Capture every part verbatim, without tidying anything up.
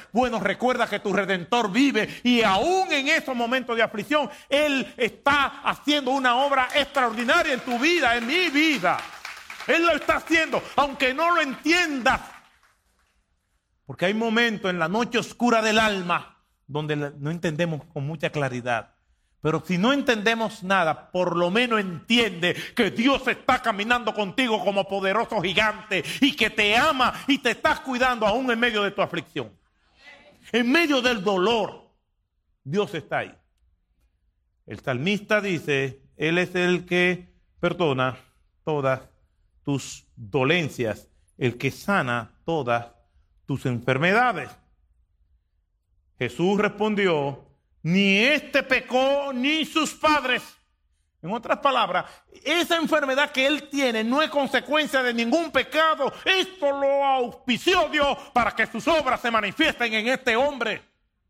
Bueno, recuerda que tu Redentor vive y aún en esos momentos de aflicción, Él está haciendo una obra extraordinaria en tu vida, en mi vida. Él lo está haciendo, aunque no lo entiendas. Porque hay momentos en la noche oscura del alma donde no entendemos con mucha claridad. Pero si no entendemos nada, por lo menos entiende que Dios está caminando contigo como poderoso gigante y que te ama y te estás cuidando aún en medio de tu aflicción. En medio del dolor, Dios está ahí. El salmista dice, Él es el que perdona todas tus dolencias, el que sana todas tus enfermedades. Jesús respondió, ni este pecó ni sus padres. En otras palabras, esa enfermedad que él tiene no es consecuencia de ningún pecado. Esto lo auspició Dios para que sus obras se manifiesten en este hombre.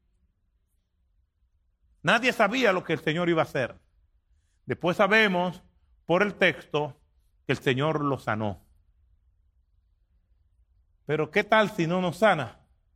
Nadie sabía lo que el Señor iba a hacer. Después sabemos por el texto que el Señor lo sanó. Pero ¿qué tal si no nos sana?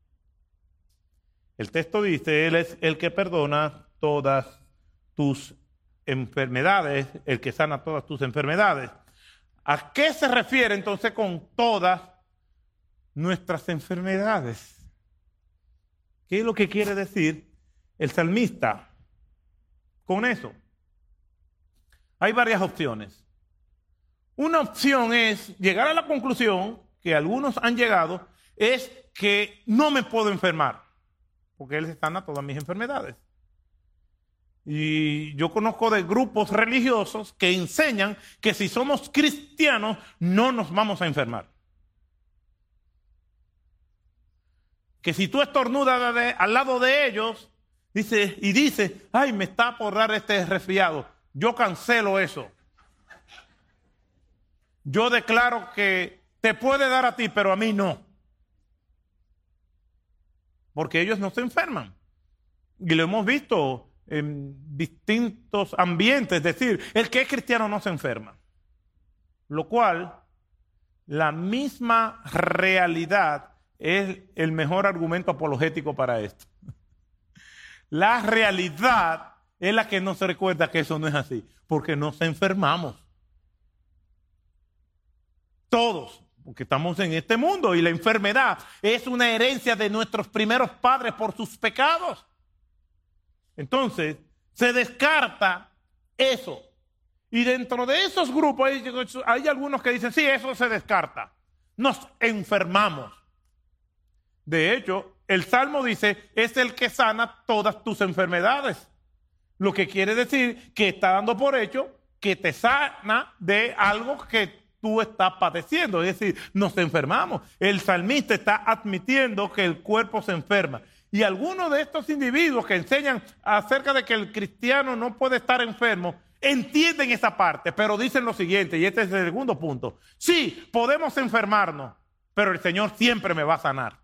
El texto dice, Él es el que perdona todas tus enfermedades, el que sana todas tus enfermedades. ¿A qué se refiere entonces con todas nuestras enfermedades? ¿Qué es lo que quiere decir el salmista con eso? Hay varias opciones. Una opción es llegar a la conclusión que algunos han llegado, es que no me puedo enfermar, porque Él sana todas mis enfermedades. Y yo conozco de grupos religiosos que enseñan que si somos cristianos no nos vamos a enfermar. Que si tú estornudas de, al lado de ellos dice, y dices, ay, me está por dar este resfriado, yo cancelo eso. Yo declaro que te puede dar a ti, pero a mí no. Porque ellos no se enferman. Y lo hemos visto en distintos ambientes. Es decir, el que es cristiano no se enferma. Lo cual, la misma realidad es el mejor argumento apologético para esto. La realidad es la que nos recuerda que eso no es así. Porque nos enfermamos. Todos. Porque estamos en este mundo y la enfermedad es una herencia de nuestros primeros padres por sus pecados. Entonces, se descarta eso. Y dentro de esos grupos hay, hay algunos que dicen, sí, eso se descarta. Nos enfermamos. De hecho, el Salmo dice, es el que sana todas tus enfermedades. Lo que quiere decir que está dando por hecho que te sana de algo que tú estás padeciendo, es decir, nos enfermamos. El salmista está admitiendo que el cuerpo se enferma. Y algunos de estos individuos que enseñan acerca de que el cristiano no puede estar enfermo, entienden esa parte, pero dicen lo siguiente, y este es el segundo punto. Sí, podemos enfermarnos, pero el Señor siempre me va a sanar.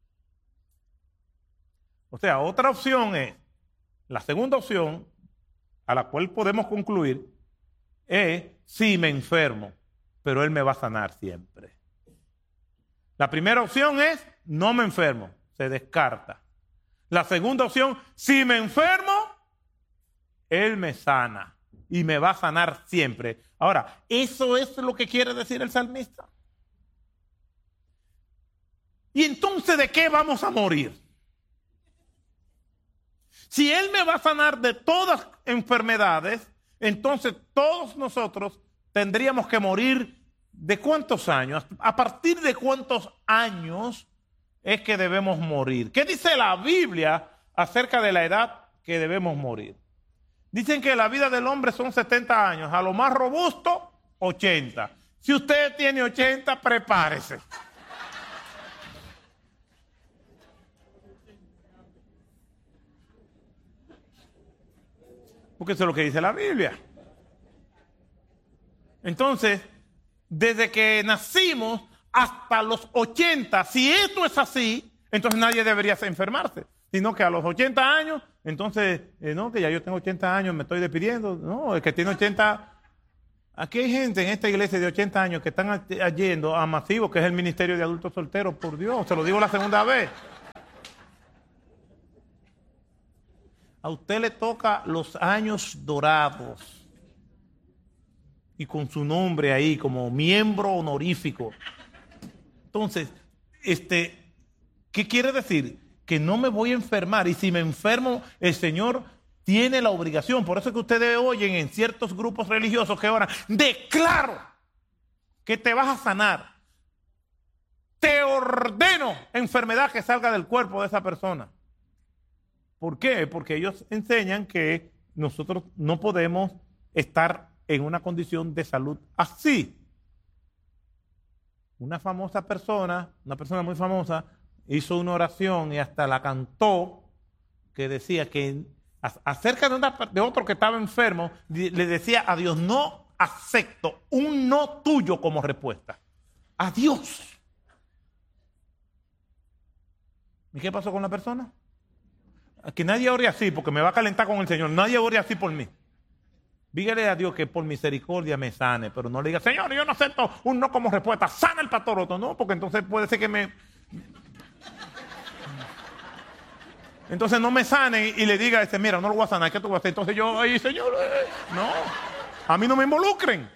O sea, otra opción es, la segunda opción, a la cual podemos concluir, es sí me enfermo, pero Él me va a sanar siempre. La primera opción es, no me enfermo, se descarta. La segunda opción, si me enfermo, Él me sana y me va a sanar siempre. Ahora, ¿eso es lo que quiere decir el salmista? ¿Y entonces de qué vamos a morir? Si Él me va a sanar de todas enfermedades, entonces todos nosotros tendríamos que morir ¿de cuántos años? ¿A partir de cuántos años es que debemos morir? ¿Qué dice la Biblia acerca de la edad que debemos morir? Dicen que la vida del hombre son setenta años, a lo más robusto, ochenta. Si usted tiene ochenta, prepárese. Porque eso es lo que dice la Biblia. Entonces, desde que nacimos hasta los ochenta, si esto es así, entonces nadie debería enfermarse. Sino que a los ochenta años, entonces, eh, no, que ya yo tengo ochenta años, me estoy despidiendo. No, el que tiene ochenta... Aquí hay gente en esta iglesia de ochenta años que están yendo a Masivo, que es el ministerio de adultos solteros, por Dios, se lo digo la segunda vez. a usted le toca los años dorados y con su nombre ahí como miembro honorífico. Entonces, este, ¿qué quiere decir? Que no me voy a enfermar, y si me enfermo, el Señor tiene la obligación. Por eso es que ustedes oyen en ciertos grupos religiosos que oran: declaro que te vas a sanar, te ordeno enfermedad que salga del cuerpo de esa persona. ¿Por qué? Porque ellos enseñan que nosotros no podemos estar en una condición de salud así. Una famosa persona, una persona muy famosa, hizo una oración y hasta la cantó, que decía que acerca de, una, de otro que estaba enfermo, le decía a Dios: no acepto un no tuyo como respuesta. A Dios. ¿Y qué pasó con la persona? Que nadie ore así, porque me va a calentar con el Señor. Nadie ore así por mí. Dígale a Dios que por misericordia me sane, pero no le diga: Señor, yo no acepto un no como respuesta. Sana el pastor Otto. No, porque entonces puede ser que me... Entonces no me sane y le diga: este, mira, no lo voy a sanar, ¿qué tú vas a hacer? Entonces yo, ay, Señor, eh, no, a mí no me involucren.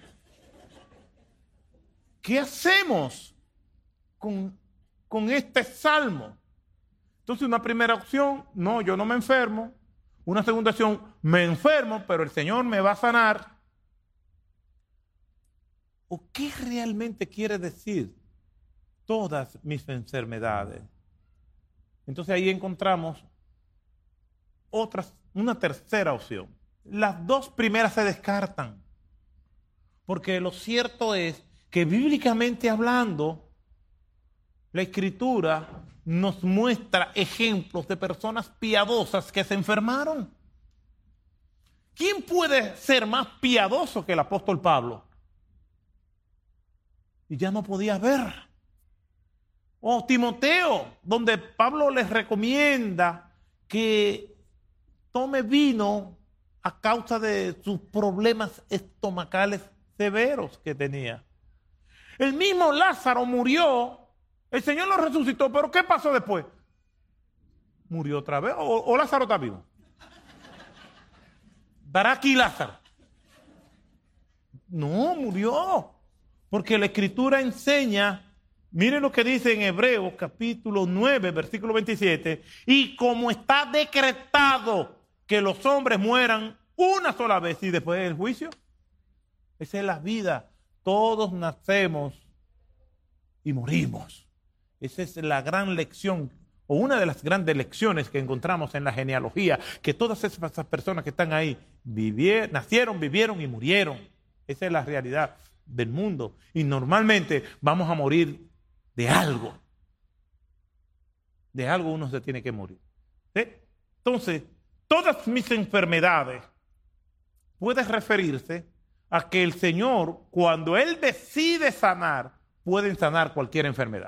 ¿Qué hacemos con, con este salmo? Entonces, una primera opción: no, yo no me enfermo. Una segunda opción: me enfermo, pero el Señor me va a sanar. ¿O qué realmente quiere decir todas mis enfermedades? Entonces ahí encontramos otras, una tercera opción. Las dos primeras se descartan, porque lo cierto es que bíblicamente hablando, la Escritura nos muestra ejemplos de personas piadosas que se enfermaron. ¿Quién puede ser más piadoso que el apóstol Pablo? Y ya no podía ver. O Timoteo, donde Pablo les recomienda que tome vino a causa de sus problemas estomacales severos que tenía. El mismo Lázaro murió. El Señor lo resucitó, pero ¿qué pasó después? Murió otra vez. ¿O, o Lázaro está vivo? ¿Dará aquí Lázaro? No, murió. Porque la Escritura enseña, miren lo que dice en Hebreos capítulo nueve, versículo veintisiete, y como está decretado que los hombres mueran una sola vez y después del juicio. Esa es la vida. Todos nacemos y morimos. Esa es la gran lección, o una de las grandes lecciones que encontramos en la genealogía, que todas esas personas que están ahí vivieron, nacieron, vivieron y murieron. Esa es la realidad del mundo. Y normalmente vamos a morir de algo. De algo uno se tiene que morir. ¿Sí? Entonces, todas mis enfermedades puede referirse a que el Señor, cuando Él decide sanar, puede sanar cualquier enfermedad.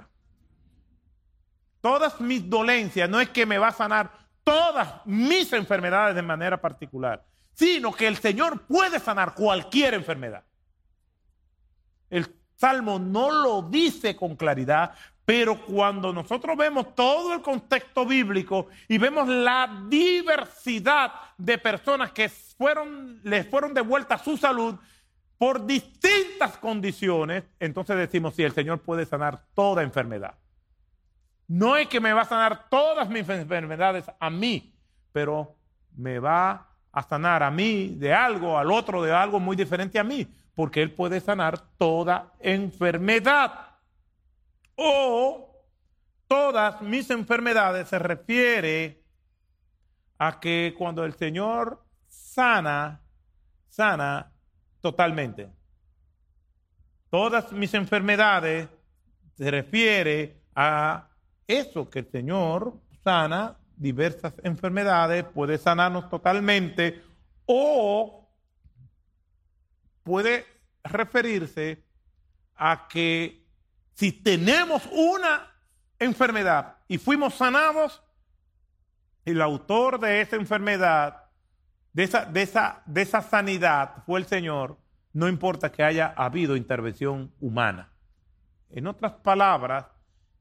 Todas mis dolencias, no es que me va a sanar todas mis enfermedades de manera particular, sino que el Señor puede sanar cualquier enfermedad. El Salmo no lo dice con claridad, pero cuando nosotros vemos todo el contexto bíblico y vemos la diversidad de personas que fueron, les fueron devueltas su salud por distintas condiciones, entonces decimos: sí, el Señor puede sanar toda enfermedad. No es que me va a sanar todas mis enfermedades a mí, pero me va a sanar a mí de algo, al otro de algo muy diferente a mí, porque Él puede sanar toda enfermedad. O todas mis enfermedades se refiere a que cuando el Señor sana, sana totalmente. Todas mis enfermedades se refiere a eso, que el Señor sana diversas enfermedades, puede sanarnos totalmente, o puede referirse a que si tenemos una enfermedad y fuimos sanados, el autor de esa enfermedad, de esa, de esa, de esa sanidad fue el Señor, no importa que haya habido intervención humana. En otras palabras,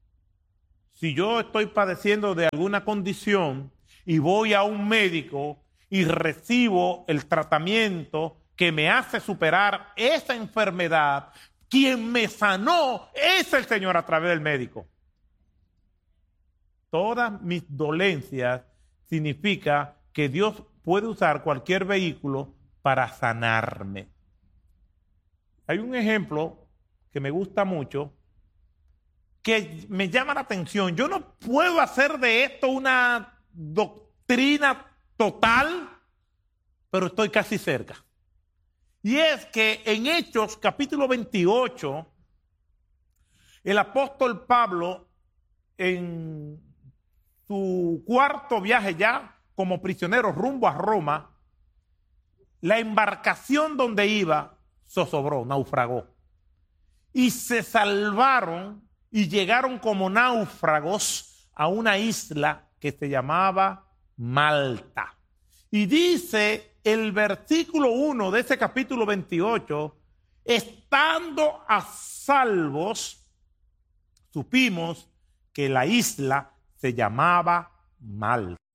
si yo estoy padeciendo de alguna condición y voy a un médico y recibo el tratamiento que me hace superar esa enfermedad, quien me sanó es el Señor a través del médico. Todas mis dolencias significa que Dios puede usar cualquier vehículo para sanarme. Hay un ejemplo que me gusta mucho, que me llama la atención. Yo no puedo hacer de esto una doctrina total, pero estoy casi cerca. Y es que en Hechos capítulo veintiocho, el apóstol Pablo, en su cuarto viaje ya como prisionero rumbo a Roma, la embarcación donde iba zozobró, naufragó. Y se salvaron y llegaron como náufragos a una isla que se llamaba Malta. Y dice el versículo uno de ese capítulo veintiocho, estando a salvos, supimos que la isla se llamaba Malta.